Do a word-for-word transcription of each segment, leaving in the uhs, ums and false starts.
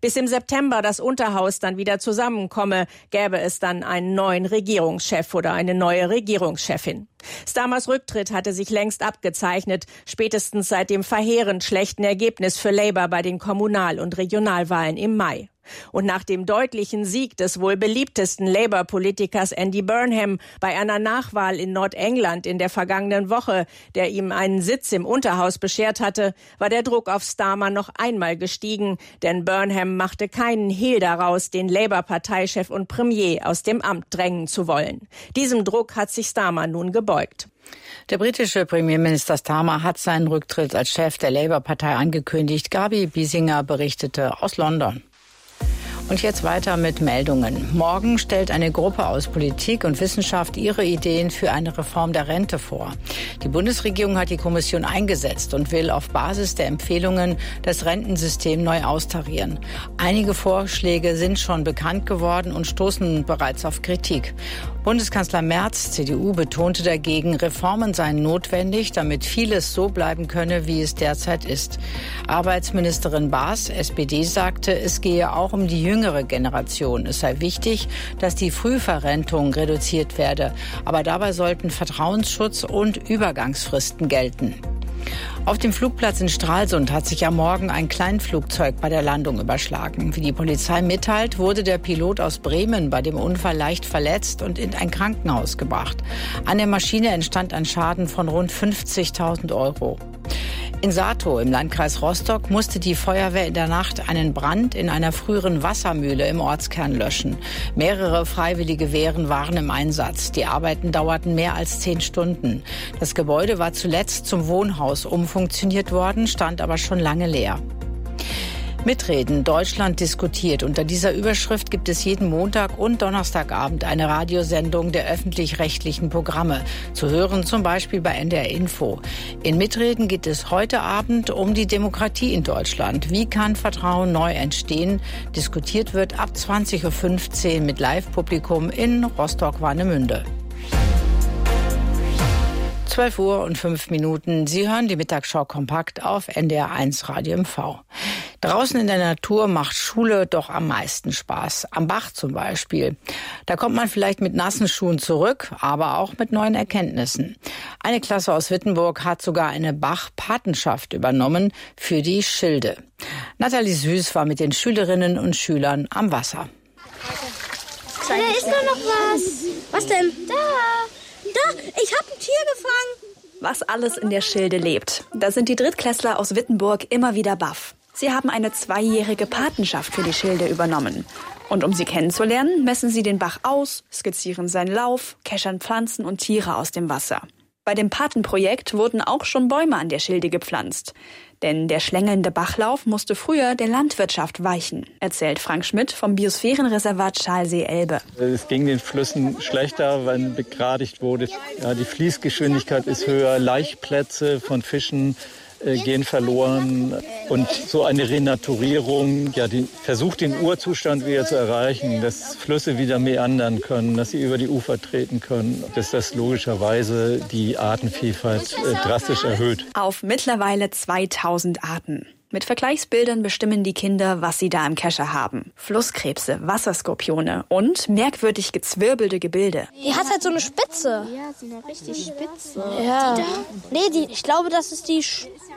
Bis im September das Unterhaus dann wieder zusammenkomme, gäbe es dann einen neuen Regierungschef oder eine neue Regierungschefin. Starmers Rücktritt hatte sich längst abgezeichnet, spätestens seit dem verheerend schlechten Ergebnis für Labour bei den Kommunal- und Regionalwahlen im Mai. Und nach dem deutlichen Sieg des wohl beliebtesten Labour-Politikers Andy Burnham bei einer Nachwahl in Nordengland in der vergangenen Woche, der ihm einen Sitz im Unterhaus beschert hatte, war der Druck auf Starmer noch einmal gestiegen, denn Burnham machte keinen Hehl daraus, den Labour-Parteichef und Premier aus dem Amt drängen zu wollen. Diesem Druck hat sich Starmer nun gebeugt. Der britische Premierminister Starmer hat seinen Rücktritt als Chef der Labour-Partei angekündigt. Gabi Biesinger berichtete aus London. Und jetzt weiter mit Meldungen. Morgen stellt eine Gruppe aus Politik und Wissenschaft ihre Ideen für eine Reform der Rente vor. Die Bundesregierung hat die Kommission eingesetzt und will auf Basis der Empfehlungen das Rentensystem neu austarieren. Einige Vorschläge sind schon bekannt geworden und stoßen bereits auf Kritik. Bundeskanzler Merz, C D U, betonte dagegen, Reformen seien notwendig, damit vieles so bleiben könne, wie es derzeit ist. Arbeitsministerin Baas, S P D, sagte, es gehe auch um die jüngere Generation. Es sei wichtig, dass die Frühverrentung reduziert werde. Aber dabei sollten Vertrauensschutz und Übergangsfristen gelten. Auf dem Flugplatz in Stralsund hat sich am Morgen ein Kleinflugzeug bei der Landung überschlagen. Wie die Polizei mitteilt, wurde der Pilot aus Bremen bei dem Unfall leicht verletzt und in ein Krankenhaus gebracht. An der Maschine entstand ein Schaden von rund fünfzigtausend Euro. In Sato im Landkreis Rostock musste die Feuerwehr in der Nacht einen Brand in einer früheren Wassermühle im Ortskern löschen. Mehrere freiwillige Wehren waren im Einsatz. Die Arbeiten dauerten mehr als zehn Stunden. Das Gebäude war zuletzt zum Wohnhaus umfunktioniert worden, stand aber schon lange leer. Mitreden, Deutschland diskutiert. Unter dieser Überschrift gibt es jeden Montag und Donnerstagabend eine Radiosendung der öffentlich-rechtlichen Programme. Zu hören zum Beispiel bei N D R Info. In Mitreden geht es heute Abend um die Demokratie in Deutschland. Wie kann Vertrauen neu entstehen? Diskutiert wird ab zwanzig Uhr fünfzehn mit Live-Publikum in Rostock-Warnemünde. zwölf Uhr und fünf Minuten. Sie hören die Mittagsschau kompakt auf N D R eins Radio M V. Draußen in der Natur macht Schule doch am meisten Spaß. Am Bach zum Beispiel. Da kommt man vielleicht mit nassen Schuhen zurück, aber auch mit neuen Erkenntnissen. Eine Klasse aus Wittenburg hat sogar eine Bach-Patenschaft übernommen für die Schilde. Nathalie Süß war mit den Schülerinnen und Schülern am Wasser. Da ist doch noch was. Was denn? Da. Da, ich habe ein Tier gefangen. Was alles in der Schilde lebt. Da sind die Drittklässler aus Wittenburg immer wieder baff. Sie haben eine zweijährige Patenschaft für die Schilde übernommen. Und um sie kennenzulernen, messen sie den Bach aus, skizzieren seinen Lauf, keschern Pflanzen und Tiere aus dem Wasser. Bei dem Patenprojekt wurden auch schon Bäume an der Schilde gepflanzt. Denn der schlängelnde Bachlauf musste früher der Landwirtschaft weichen, erzählt Frank Schmidt vom Biosphärenreservat Schalsee-Elbe. Es ging den Flüssen schlechter, wenn begradigt wurde. Ja, die Fließgeschwindigkeit ist höher, Laichplätze von Fischen äh, gehen verloren. Und so eine Renaturierung, ja, die versucht den Urzustand wieder zu erreichen, dass Flüsse wieder meandern können, dass sie über die Ufer treten können, dass das logischerweise die Artenvielfalt äh, drastisch erhöht. Auf mittlerweile zweitausend Arten. Mit Vergleichsbildern bestimmen die Kinder, was sie da im Kescher haben. Flusskrebse, Wasserskorpione und merkwürdig gezwirbelte Gebilde. Die hat halt so eine Spitze. Ja, so eine richtig Spitze. Ja. Nee, die, ich glaube, das ist die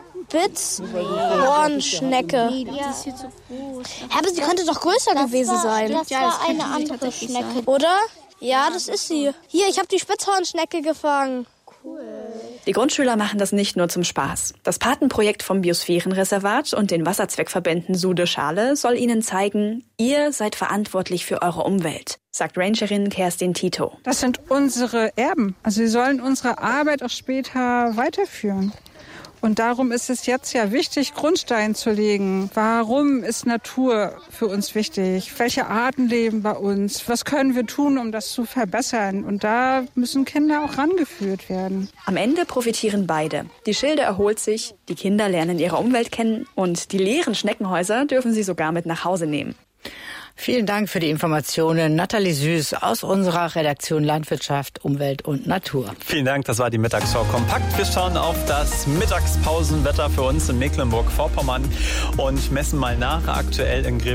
Spitzhornschnecke. Nee, die ist viel zu groß. Aber sie könnte doch größer Das gewesen war, sein. Das ja, war das eine andere Schnecke. Oder? Ja, das ist sie. Hier, ich habe die Spitzhornschnecke gefangen. Cool. Die Grundschüler machen das nicht nur zum Spaß. Das Patenprojekt vom Biosphärenreservat und den Wasserzweckverbänden Sude Schale soll ihnen zeigen, ihr seid verantwortlich für eure Umwelt, sagt Rangerin Kerstin Tito. Das sind unsere Erben. Also sie sollen unsere Arbeit auch später weiterführen. Und darum ist es jetzt ja wichtig, Grundstein zu legen. Warum ist Natur für uns wichtig? Welche Arten leben bei uns? Was können wir tun, um das zu verbessern? Und da müssen Kinder auch rangeführt werden. Am Ende profitieren beide. Die Schilde erholt sich, die Kinder lernen ihre Umwelt kennen und die leeren Schneckenhäuser dürfen sie sogar mit nach Hause nehmen. Vielen Dank für die Informationen. Nathalie Süß aus unserer Redaktion Landwirtschaft, Umwelt und Natur. Vielen Dank, das war die Mittagsschau kompakt. Wir schauen auf das Mittagspausenwetter für uns in Mecklenburg-Vorpommern und messen mal nach. Aktuell in Grevenbruich